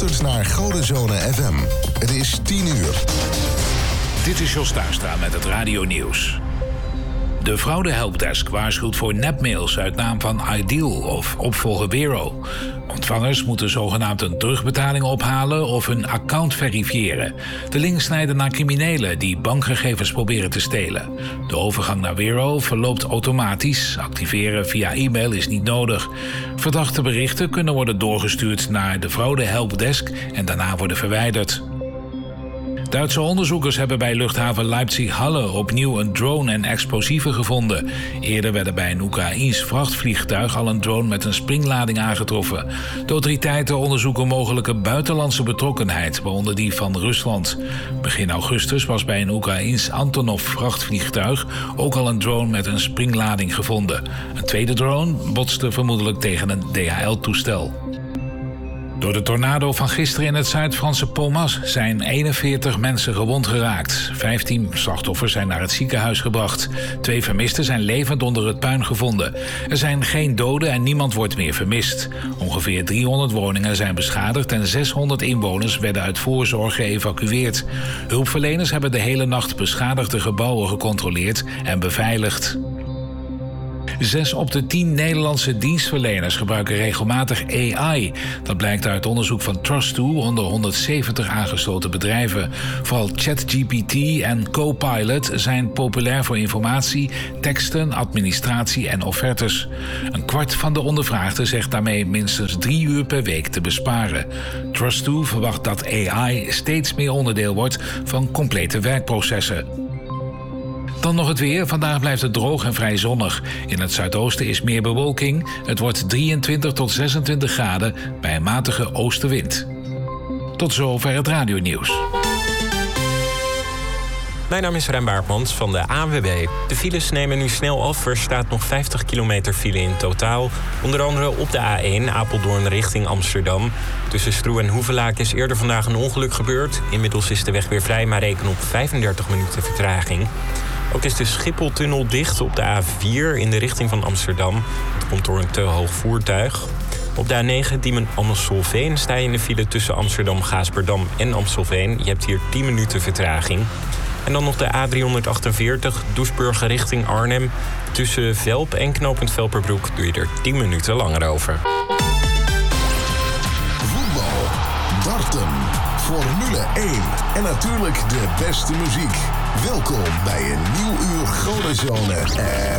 luistert naar Godenzone FM. Het is 10 uur. Dit is Jos Tuinstra met het Radio Nieuws. De Fraude Helpdesk waarschuwt voor nepmails uit naam van Ideal of opvolger Wero. Ontvangers moeten zogenaamd een terugbetaling ophalen of hun account verifiëren. De links snijden naar criminelen die bankgegevens proberen te stelen. De overgang naar Wero verloopt automatisch. Activeren via e-mail is niet nodig. Verdachte berichten kunnen worden doorgestuurd naar de Fraude Helpdesk en daarna worden verwijderd. Duitse onderzoekers hebben bij luchthaven Leipzig-Halle opnieuw een drone en explosieven gevonden. Eerder werden bij een Oekraïens vrachtvliegtuig al een drone met een springlading aangetroffen. De autoriteiten onderzoeken mogelijke buitenlandse betrokkenheid, waaronder die van Rusland. Begin augustus was bij een Oekraïens Antonov vrachtvliegtuig ook al een drone met een springlading gevonden. Een tweede drone botste vermoedelijk tegen een DHL-toestel. Door de tornado van gisteren in het Zuid-Franse Pomas zijn 41 mensen gewond geraakt. 15 slachtoffers zijn naar het ziekenhuis gebracht. 2 vermisten zijn levend onder het puin gevonden. Er zijn geen doden en niemand wordt meer vermist. Ongeveer 300 woningen zijn beschadigd en 600 inwoners werden uit voorzorg geëvacueerd. Hulpverleners hebben de hele nacht beschadigde gebouwen gecontroleerd en beveiligd. 6 op de 10 Nederlandse dienstverleners gebruiken regelmatig AI. Dat blijkt uit onderzoek van Trust2 onder 170 aangesloten bedrijven. Vooral ChatGPT en Copilot zijn populair voor informatie, teksten, administratie en offertes. Een kwart van de ondervraagden zegt daarmee minstens 3 uur per week te besparen. Trust2 verwacht dat AI steeds meer onderdeel wordt van complete werkprocessen. Dan nog het weer. Vandaag blijft het droog en vrij zonnig. In het zuidoosten is meer bewolking. Het wordt 23 tot 26 graden bij een matige oostenwind. Tot zover het radionieuws. Mijn naam is Rem Baartmans van de ANWB. De files nemen nu snel af. Er staat nog 50 kilometer file in totaal. Onder andere op de A1 Apeldoorn richting Amsterdam. Tussen Stroe en Hoevelaak is eerder vandaag een ongeluk gebeurd. Inmiddels is de weg weer vrij, maar reken op 35 minuten vertraging. Ook is de Schipholtunnel dicht op de A4 in de richting van Amsterdam. Dat komt door een te hoog voertuig. Op de A9 Diemen-Amstelveen sta je in de file tussen Amsterdam-Gaasperdam en Amstelveen. Je hebt hier 10 minuten vertraging. En dan nog de A348 Doesburg richting Arnhem. Tussen Velp en knooppunt Velperbroek doe je er 10 minuten langer over. Voetbal, darten, Formule 1 en natuurlijk de beste muziek. Welkom bij een nieuw uur Godenzone.